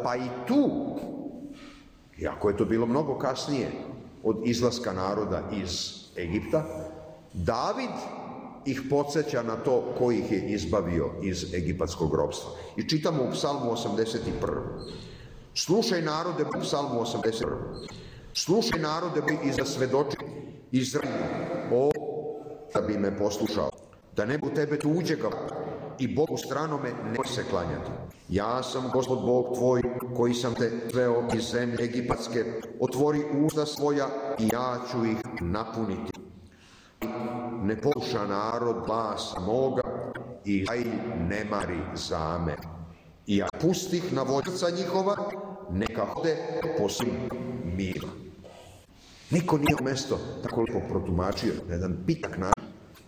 pa i tu, iako je to bilo mnogo kasnije od izlaska naroda iz Egipta, David ih podsjeća na to ko ih je izbavio iz egipatskog ropstva. I čitamo u Psalmu 81. Slušaj narode, u Psalmu 81. Slušaj narode i zasvedoči Izraelu, o, da bi me poslušao, da ne bu tebe tuđega i Bogu stranome nemoj se klanjati. Ja sam Gospod Bog tvoj, koji sam te sveo iz zemlje egipatske, otvori usta svoja i ja ću ih napuniti. Ne posluša narod glasa moga i Izrael ne mari za me. I ja pustih na vođca njihova, neka hode po svim mirima. Niko nije mesto tako lepo protumačio na jedan pitak način.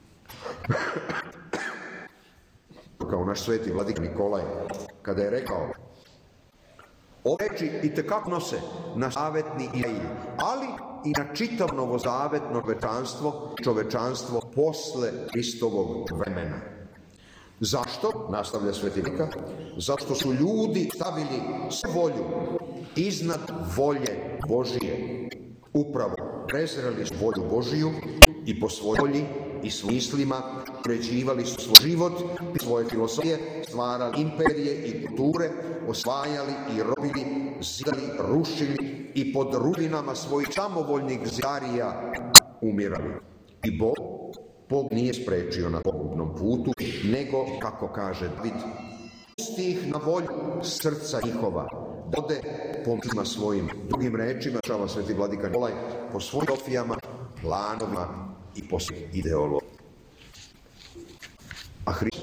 Kao naš sveti vladika Nikolaj, kada je rekao: ove reči itekako nose na zavetni Izrael, ali i na čitav novozavetno čovečanstvo posle Hristovog vremena. Zašto? Nastavlja sveti Nika. Zato su ljudi stavili svoju volju iznad volje Božije. Upravo prezreli su volju Božiju i po svojoj volji i svojim mislima uređivali su svoj život, svoje filosofije, stvarali imperije i kulture, osvajali i robili, zidali, rušili i pod ruinama svojih samovoljnih zidarija umirali. I Bog nije sprečio na pogubnom putu, nego, kako kaže David, pusti ih na volju srca njihova, da ode po mislima svojim. Drugim rečima, čava sveti vladika Nikolaj, po svojim filozofijama, planovima i po svojim ideologijama. A Hristos,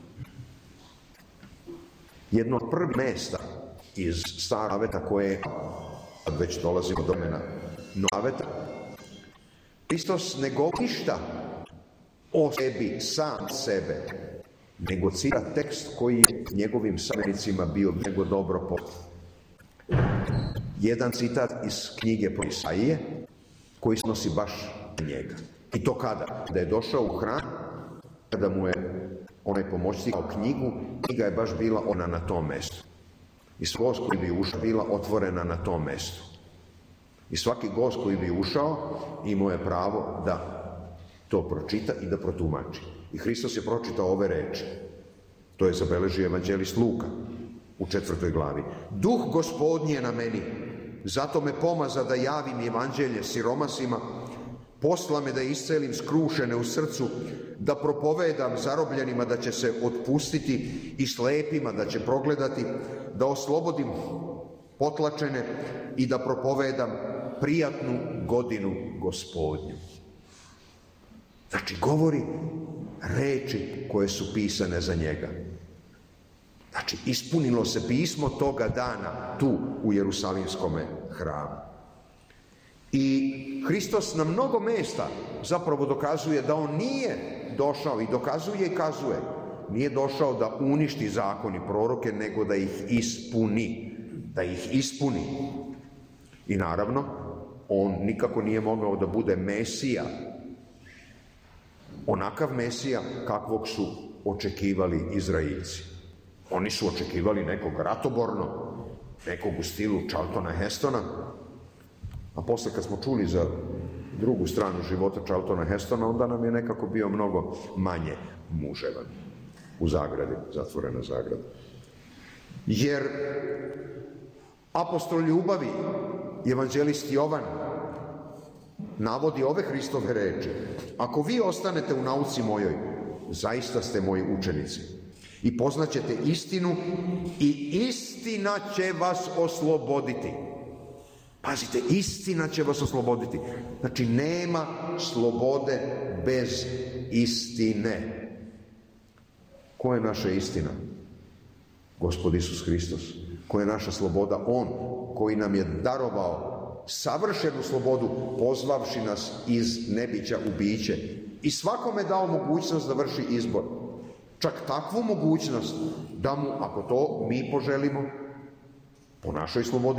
jedno od prvih mesta iz Starog zaveta koje, kad već dolazimo do vremena Novog zaveta, Hristos ne govori ništa o sebi, sam sebe, nego cira tekst koji je njegovim savjetnicima bio nego dobro poznat. Jedan citat iz knjige Isaije, koji se odnosi baš na njega. I to kada? Da je došao u hram, kada mu je onaj pomoćnik dao knjigu, knjiga je baš bila ona na tom mestu. I svaki gost koji bi ušao bila otvorena na tom mestu. I svaki gost koji bi ušao imao je pravo da to pročita i da protumači. I Hristos je pročitao ove reči. To je zabeležio evanđelist Luka u 4. glavi. Duh Gospodnji je na meni, zato me pomaza da javim evanđelje siromasima, posla me da iscelim skrušene u srcu, da propovedam zarobljenima da će se otpustiti i slepima da će progledati, da oslobodim potlačene i da propovedam prijatnu godinu Gospodnju. Znači, govori reči koje su pisane za njega. Znači, ispunilo se pismo toga dana tu u Jerusalimskom hramu. I Hristos na mnogo mesta zapravo dokazuje da on nije došao, i dokazuje i kazuje, nije došao da uništi zakon i proroke, nego da ih ispuni. Da ih ispuni. I naravno, on nikako nije mogao da bude Mesija, onakav Mesija kakvog su očekivali Izraelci. Oni su očekivali nekog ratobornog, nekog u stilu Charltona Hestona, a posle kad smo čuli za drugu stranu života Charltona Hestona, onda nam je nekako bio mnogo manje muževan. U zagradi, zatvorena zagrada. Jer apostol ljubavi, evanđelist Jovan, navodi ove Hristove reči: ako vi ostanete u nauci mojoj, zaista ste moji učenici i poznaćete istinu i istina će vas osloboditi. Pazite, istina će vas osloboditi. Znači, nema slobode bez istine. Ko je naša istina? Gospod Isus Hristos. Ko je naša sloboda? On koji nam je darovao savršenu slobodu, pozvavši nas iz nebića u biće i svakome dao mogućnost da vrši izbor. Čak takvu mogućnost da mu, ako to mi poželimo, po našoj slobodi